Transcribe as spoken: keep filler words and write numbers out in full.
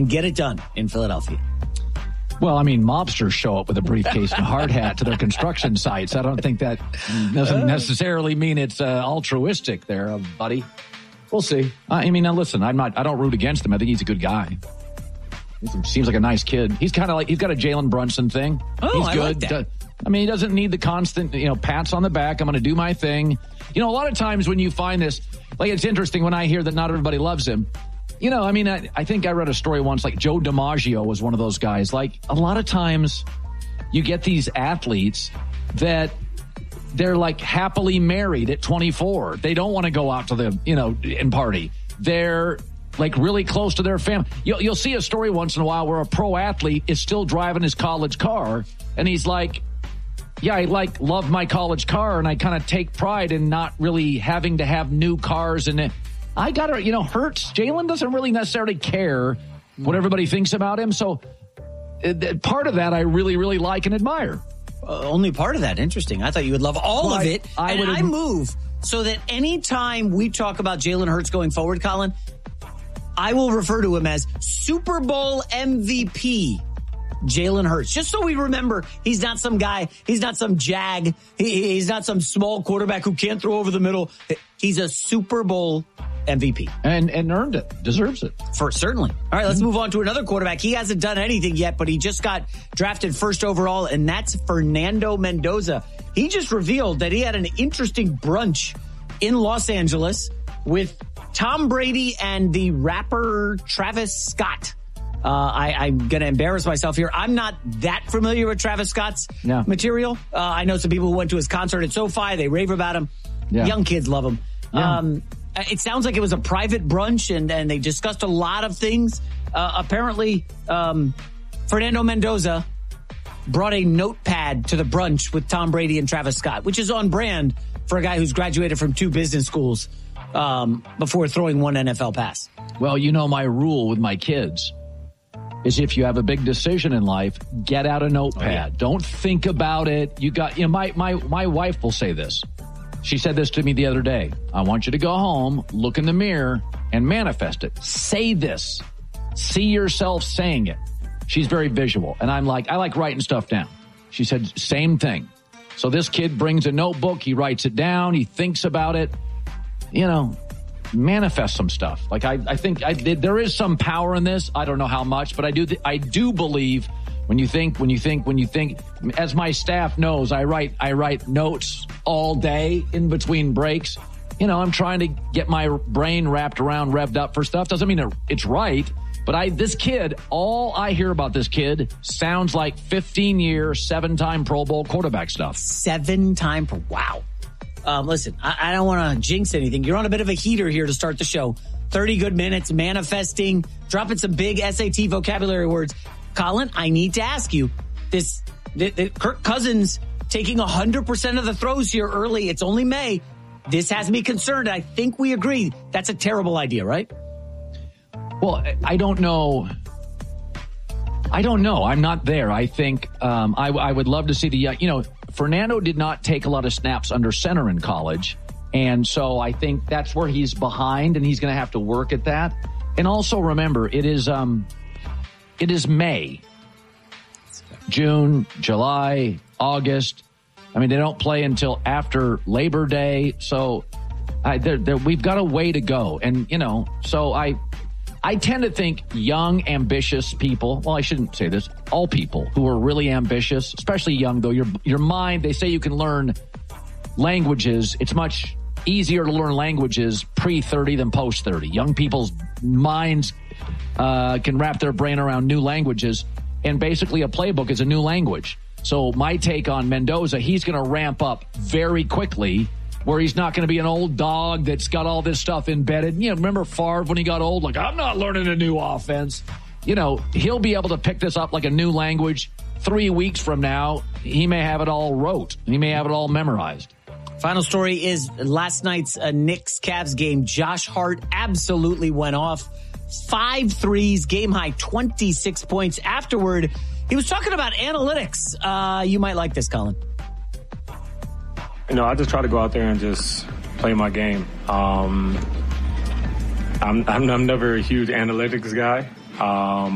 and get it done in Philadelphia. Well, I mean, mobsters show up with a briefcase and a hard hat to their construction sites. I don't think that doesn't necessarily mean it's uh, altruistic there, uh, buddy. We'll see. I mean, now listen, I'm not, I don't root against him. I think he's a good guy. He seems like a nice kid. He's kind of like, he's got a Jalen Brunson thing. Oh, he's I good. like that. I mean, he doesn't need the constant, you know, pats on the back. I'm going to do my thing. You know, a lot of times when you find this, like, it's interesting when I hear that not everybody loves him. You know, I mean, I, I think I read a story once, like Joe DiMaggio was one of those guys. Like, a lot of times you get these athletes that they're like happily married at twenty-four. They don't want to go out to the, you know, and party. They're like really close to their family. You'll, you'll see a story once in a while where a pro athlete is still driving his college car and he's like, yeah, I like love my college car and I kind of take pride in not really having to have new cars. And I got to, you know, Hurts, Jalen doesn't really necessarily care what everybody thinks about him. So uh, part of that I really, really like and admire. Uh, only part of that. Interesting. I thought you would love all well, of it. I, I and would I move so that anytime we talk about Jalen Hurts going forward, Colin, I will refer to him as Super Bowl M V P Jalen Hurts. Just so we remember, he's not some guy, he's not some jag, he, he's not some small quarterback who can't throw over the middle. He's a Super Bowl M V P. And and earned it. Deserves it. For certainly. All right, let's move on to another quarterback. He hasn't done anything yet, but he just got drafted first overall, and that's Fernando Mendoza. He just revealed that he had an interesting brunch in Los Angeles with Tom Brady and the rapper Travis Scott. Uh, I, I'm going to embarrass myself here. I'm not that familiar with Travis Scott's no. material. Uh, I know some people who went to his concert at SoFi. They rave about him. Yeah. Young kids love him. Yeah. Um, it sounds like it was a private brunch, and, and they discussed a lot of things. Uh, apparently, um, Fernando Mendoza brought a notepad to the brunch with Tom Brady and Travis Scott, which is on brand for a guy who's graduated from two business schools um, before throwing one N F L pass. Well, you know, my rule with my kids is if you have a big decision in life, get out a notepad. Oh, yeah. Don't think about it. You got, you know, my, my, my wife will say this. She said this to me the other day. I want you to go home, look in the mirror, and manifest it. Say this. See yourself saying it. She's very visual. And I'm like, I like writing stuff down. She said, same thing. So this kid brings a notebook. He writes it down. He thinks about it. You know, manifest some stuff. Like I, I think I, there is some power in this. I don't know how much, but I do. Th- I do believe when you think, when you think, when you think. As my staff knows, I write. I write notes all day in between breaks. You know, I'm trying to get my brain wrapped around, revved up for stuff. Doesn't mean it's right, but I. This kid, all I hear about this kid sounds like fifteen-year, seven-time Pro Bowl quarterback stuff. Seven-time Pro. Wow. Um, listen, I, I don't want to jinx anything. You're on a bit of a heater here to start the show. thirty good minutes, manifesting, dropping some big S A T vocabulary words. Colin, I need to ask you, this, the, the Kirk Cousins taking one hundred percent of the throws here early. It's only May. This has me concerned. I think we agree that's a terrible idea, right? Well, I don't know. I don't know. I'm not there. I think um, I, I would love to see the, you know, Fernando did not take a lot of snaps under center in college. And so I think that's where he's behind and he's going to have to work at that. And also remember, it is, um, it is May, June, July, August. I mean, they don't play until after Labor Day. So I, they're, they're, we've got a way to go. And, you know, so I, I tend to think young, ambitious people, well, I shouldn't say this, all people who are really ambitious, especially young, though, your your mind, they say you can learn languages. It's much easier to learn languages pre thirty than post thirty. Young people's minds uh, can wrap their brain around new languages, and basically a playbook is a new language. So my take on Mendoza, he's going to ramp up very quickly, where he's not going to be an old dog that's got all this stuff embedded. You know, remember Favre when he got old? Like, I'm not learning a new offense. You know, he'll be able to pick this up like a new language. Three weeks from now, he may have it all wrote. He may have it all memorized. Final story is last night's uh, Knicks-Cavs game. Josh Hart absolutely went off. Five threes, game high twenty-six points. Afterward, he was talking about analytics. Uh, you might like this, Colin. You know, I just try to go out there and just play my game. Um, I'm, I'm, I'm never a huge analytics guy. Um,